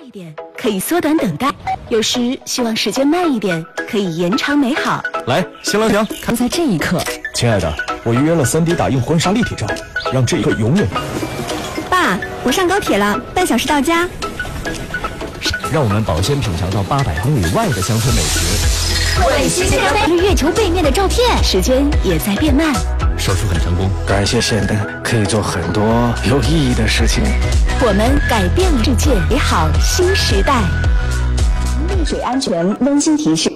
一点，可以缩短等待；有时希望时间慢一点，可以延长美好。 来，新郎娘， 看在这一刻， 亲爱的，我预约了3D 打印婚纱立体照，让这一刻永远。 爸，我上高铁了，半小时到家。 让我们保鲜品尝到800公里外的乡村美食。 为新鲜咖啡月球背面的照片，时间也在变慢。 手术很成功， 感谢现代，可以做很多有意义的事情。 我们改变了世界，美好新时代。 溺水安全温馨提示。